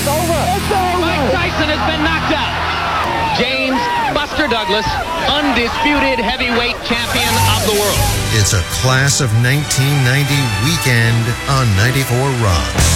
over. Mike Tyson has been knocked out. James Buster Douglas, undisputed heavyweight champion of the world. It's a Class of 1990 weekend on 94 Rock.